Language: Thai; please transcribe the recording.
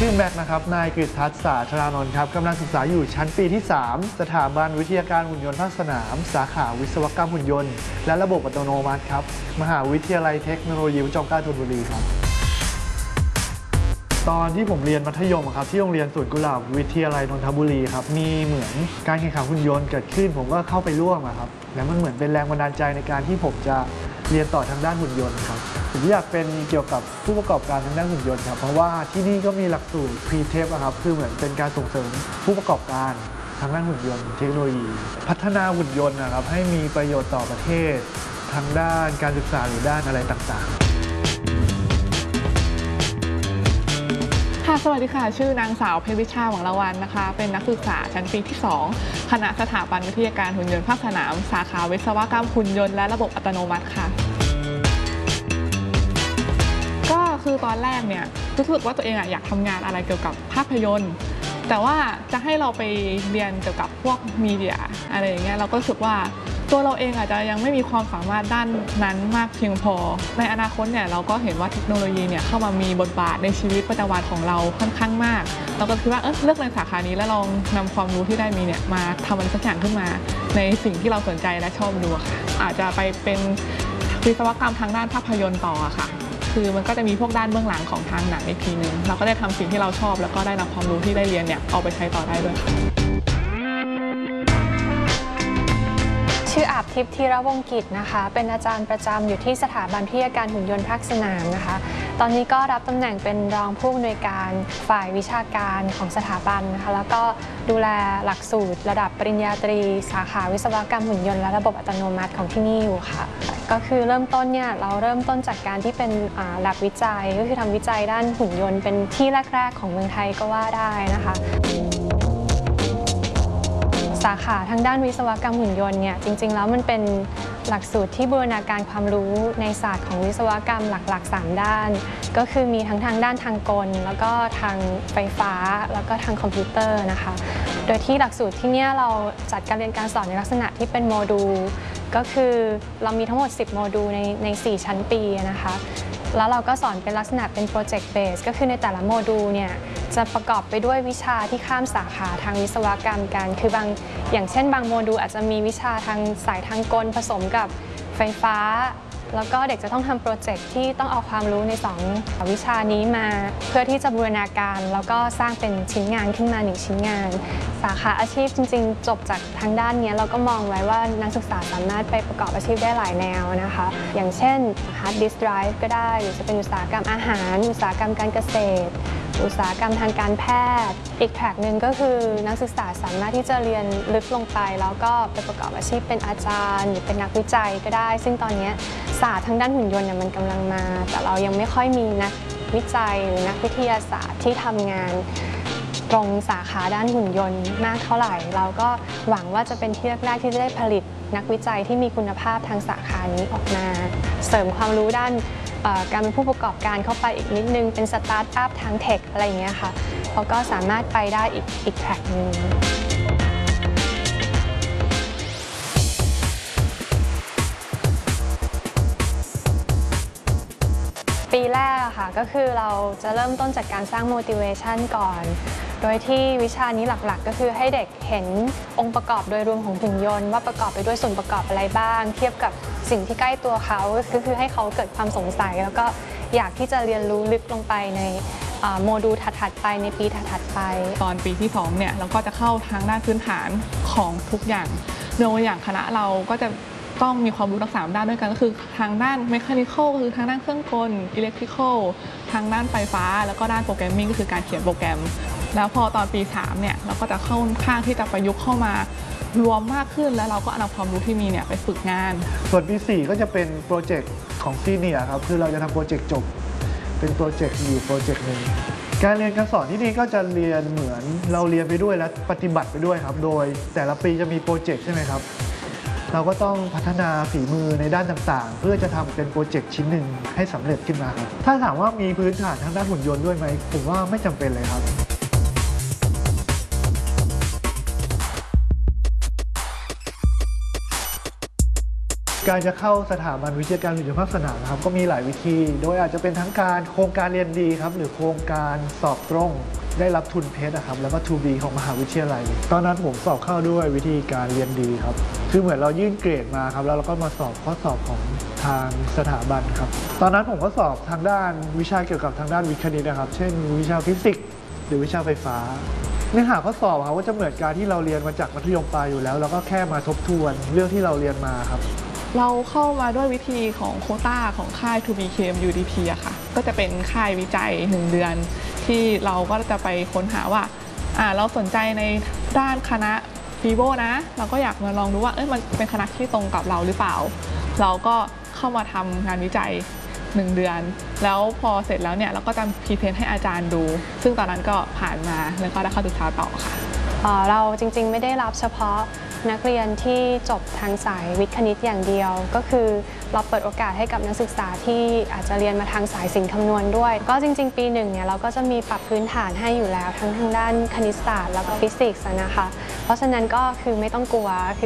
ชื่อแม็กนะครับนายกฤษทัศน์สาธารานนท์ครับกำลังศึกษาอยู่ชั้นปีที่ 3 สถาบันวิทยาการหุ่นยนต์ภาคสนามสาขาวิศวกรรมหุ่นยนต์และระบบอัตโนมัติครับมหาวิทยาลัยเทคโนโลยีจอมเกล้าธนบุรีครับตอนที่ผมเรียนมัธยมครับที่โรงเรียนสวนกุหลาบวิทยาลัยนนทบุรีครับมีเหมือนการแข่งขันหุ่นยนต์เกิดขึ้นผมก็เข้าไปร่วมครับและมันเหมือนเป็นแรงบันดาลใจในการที่ผมจะเรียนต่อทางด้านหุ่นยนต์ครับผมอยากเป็นเกี่ยวกับผู้ประกอบการทางด้านหุ่นยนต์ครับเพราะว่าที่นี่ก็มีหลักสูตร Pre-Tech ครับคือเหมือนเป็นการส่งเสริมผู้ประกอบการทางด้านหุ่นยนต์เทคโนโลยีพัฒนาหุ่นยนต์นะครับให้มีประโยชน์ต่อประเทศทางด้านการศึกษาหรือด้านอะไรต่างๆค่ะสวัสดีค่ะชื่อนางสาวเพชรวิชาหวังละวันนะคะเป็นนักศึกษาชั้นปีที่ 2คณะสถาบันวิทยาการหุ่นยนต์ภาคสนามสาขาวิศวกรรมหุ่นยนต์และระบบอัตโนมัติค่ะก็คือตอนแรกเนี่ยรู้สึกว่าตัวเองอยากทำงานอะไรเกี่ยวกับภาพยนตร์แต่ว่าจะให้เราไปเรียนเกี่ยวกับพวกมีเดียอะไรอย่างเงี้ยเราก็รู้สึกว่าตัวเราเองอาจจะยังไม่มีความสามารถด้านนั้นมากเพียงพอในอนาคตเนี่ยเราก็เห็นว่าเทคโนโลยีเนี่ยเข้ามามีบทบาทในชีวิตประจำวันของเราค่อนข้างมากเราก็คิดว่าเลือกในสาขานี้แล้วลองนำความรู้ที่ได้มีเนี่ยมาทำอะไรสักอย่างขึ้นมาในสิ่งที่เราสนใจและชอบดูค่ะอาจจะไปเป็นวิศวกรรมทางด้านภาพยนตร์ต่อค่ะคือมันก็จะมีพวกด้านเบื้องหลังของทางหนังอีกทีนึงเราก็ได้ทำสิ่งที่เราชอบแล้วก็ได้นำความรู้ที่ได้เรียนเนี่ยเอาไปใช้ต่อได้ด้วยค่ะชื่ออาบทิพย์ธีรวงศ์กิจนะคะเป็นอาจารย์ประจำอยู่ที่สถาบันวิทยาการหุ่นยนต์ภาคสนามนะคะตอนนี้ก็รับตำแหน่งเป็นรองผู้อำนวยการฝ่ายวิชาการของสถาบันนะคะแล้วก็ดูแลหลักสูตรระดับปริญญาตรีสาขาวิศวกรรมหุ่นยนต์และระบบอัตโนมัติของที่นี่อยู่ค่ะก็คือเริ่มต้นเนี่ยเราเริ่มต้นจากการที่เป็นแลบวิจัยก็คือทำวิจัยด้านหุ่นยนต์เป็นที่แรกๆของเมืองไทยก็ว่าได้นะคะสาขาทางด้านวิศวกรรมหุ่นยนต์เนี่ยจริงๆแล้วมันเป็นหลักสูตรที่บูรณาการความรู้ในศาสตร์ของวิศวกรรมหลักๆ3ด้านก็คือมีทั้งทางด้านทางกลแล้วก็ทางไฟฟ้าแล้วก็ทางคอมพิวเตอร์นะคะโดยที่หลักสูตรที่นี่เราจัดการเรียนการสอนในลักษณะที่เป็นโมดูลก็คือเรามีทั้งหมด10โมดูลใน4ชั้นปีนะคะแล้วเราก็สอนเป็นลักษณะเป็นโปรเจกต์เบสก็คือในแต่ละโมดูลเนี่ยจะประกอบไปด้วยวิชาที่ข้ามสาขาทางวิศวกรรมกันคือบางอย่างเช่นบางโมดูลอาจจะมีวิชาทางสายทางกลผสมกับไฟฟ้าแล้วก็เด็กจะต้องทำโปรเจกต์ที่ต้องเอาความรู้ใน2วิชานี้มาเพื่อที่จะบูรณาการแล้วก็สร้างเป็นชิ้นงานขึ้นมา1ชิ้นงานสาขาอาชีพจริงๆจบจากทางด้านนี้เราก็มองไว้ว่านักศึกษาสามารถไปประกอบอาชีพได้หลายแนวนะคะอย่างเช่น Hard Disk Drive ก็ได้หรือจะเป็นอุตสาหกรรมอาหารอุตสาหกรรมการเกษตรอุตสาหกรรมทางการแพทย์อีกแทร็กหนึ่งก็คือนักศึกษาสามารถที่จะเรียนลึกลงไปแล้วก็ไปประกอบอาชีพเป็นอาจารย์หรือเป็นนักวิจัยก็ได้ซึ่งตอนนี้ศาสตร์ทางด้านหุ่นยนต์เนี่ยมันกำลังมาแต่เรายังไม่ค่อยมีนักวิจัยหรือนักวิทยาศาสตร์ที่ทำงานตรงสาขาด้านหุ่นยนต์มากเท่าไหร่เราก็หวังว่าจะเป็นที่แรกๆที่จะได้ผลิตนักวิจัยที่มีคุณภาพทางสาขานี้ออกมาเสริมความรู้ด้านการเป็นผู้ประกอบการเข้าไปอีกนิดนึงเป็นสตาร์ทอัพทางเทคอะไรอย่างเงี้ยค่ะเขาก็สามารถไปได้อีกแทร็กนึงปีแรกค่ะก็คือเราจะเริ่มต้นจากการสร้าง motivation ก่อนโดยที่วิชานี้หลักๆก็คือให้เด็กเห็นองค์ประกอบโดยรวมของหุ่นยนต์ว่าประกอบไปด้วยส่วนประกอบอะไรบ้างเทียบกับสิ่งที่ใกล้ตัวเขาก็คือให้เขาเกิดความสงสัยแล้วก็อยากที่จะเรียนรู้ลึกลงไปในโมดูลถัดๆไปในปีถัดๆไปตอนปีที่2เนี่ยเราก็จะเข้าทางด้านพื้นฐานของทุกอย่างโดยอย่างคณะเราก็จะต้องมีความรู้ทั้ง3ด้านด้วยกันก็คือทางด้านเมคานิคอลคือทางด้านเครื่องกลอิเล็กทริคอลทางด้านไฟฟ้าแล้วก็ด้านโปรแกรมมิ่งก็คือการเขียนโปรแกรมแล้วพอตอนปี3เนี่ยเราก็จะเข้าข้างที่จะประยุกต์เข้ามารวมมากขึ้นแล้วเราก็เอาความรู้ที่มีเนี่ยไปฝึกงานส่วนปี4ก็จะเป็นโปรเจกต์ของซีเนียร์ครับคือเราจะทำโปรเจกต์จบเป็นโปรเจกต์อยู่โปรเจกต์หนึ่งการเรียนการสอนที่นี่ก็จะเรียนเหมือนเราเรียนไปด้วยและปฏิบัติไปด้วยครับโดยแต่ละปีจะมีโปรเจกต์ใช่ไหมครับเราก็ต้องพัฒนาฝีมือในด้านต่างๆเพื่อจะทำเป็นโปรเจกต์ชิ้นหนึ่งให้สำเร็จขึ้นมาครับถ้าถามว่ามีพื้นฐานทางด้านหุ่นยนต์ด้วยไหมผมว่าไม่จำเป็นเลยครับการจะเข้าสถาบันวิทยาการหุ่นยนต์ภาคสนามนะครับก็มีหลายวิธีโดยอาจจะเป็นทั้งการโครงการเรียนดีครับหรือโครงการสอบตรงได้รับทุนเพชรนะครับแล้วก็ 2B ของมหาวิทยาลัยตอนนั้นผมสอบเข้าด้วยวิธีการเรียนดีครับคือเหมือนเรายื่นเกรดมาครับแล้วเราก็มาสอบข้อสอบของทางสถาบันครับตอนนั้นผมก็สอบทางด้านวิชาเกี่ยวกับทางด้านวิทย์คณิตนะครับเช่นวิชาฟิสิกส์หรือวิชาไฟฟ้าเนื้อหาข้อสอบครับก็จะเหมือนการที่เราเรียนมาจากมัธยมปลายอยู่แล้วเราก็แค่มาทบทวนเรื่องที่เราเรียนมาครับเราเข้ามาด้วยวิธีของโควต้าของค่าย 2BKM UDP อะค่ะก็จะเป็นค่ายวิจัย1เดือนที่เราก็จะไปค้นหาว่าเราสนใจในด้านคณะฟีโบนะเราก็อยากมาลองดูว่ามันเป็นคณะที่ตรงกับเราหรือเปล่าเราก็เข้ามาทำงานวิจัย1เดือนแล้วพอเสร็จแล้วเนี่ยเราก็จะพรีเซนต์ให้อาจารย์ดูซึ่งตอนนั้นก็ผ่านมาแล้วก็ได้เข้าศึกษาต่อค่ะเราจริงๆไม่ได้รับเฉพาะนักเรียนที่จบทางสายวิทย์คณิตอย่างเดียวก็คือเราเปิดโอกาสให้กับนักศึกษาที่อาจจะเรียนมาทางสายศิลป์คำนวณด้วยก็จริงๆปี1เนี่ยเราก็จะมีปรับพื้นฐานให้อยู่แล้วทั้งทางด้านคณิตศาสตร์แล้วก็ฟิสิกส์นะคะเพราะฉะนั้นก็คือไม่ต้องกลัว